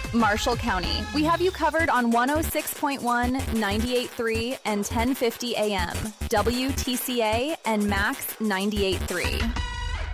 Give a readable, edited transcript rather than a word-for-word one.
Marshall County. We have you covered on 106.1, 98.3, and 1050 AM, WTCA, and Max 98.3.